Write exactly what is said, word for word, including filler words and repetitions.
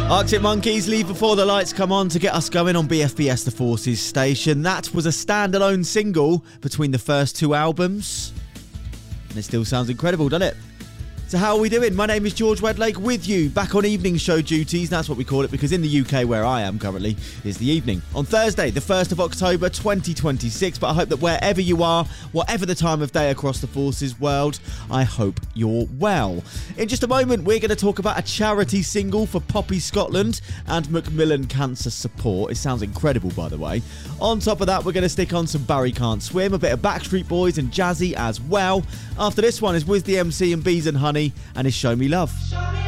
Arctic Monkeys, Leave Before the Lights Come On, to get us going on B F B S The Forces station. That was a standalone single between the first two albums. And it still sounds incredible, doesn't it? So how are we doing? My name is George Wedlake with you, back on evening show duties. That's what we call it, because in the U K, where I am currently, is the evening. On Thursday, the first of October, twenty twenty-six. But I hope that wherever you are, whatever the time of day across the Forces world, I hope you're well. In just a moment, we're going to talk about a charity single for Poppy Scotland and Macmillan Cancer Support. It sounds incredible, by the way. On top of that, we're going to stick on some Barry Can't Swim, a bit of Backstreet Boys and Jazzy as well. After this one is Wiz the M C and Bees and Honey, and his Show Me Love. Show me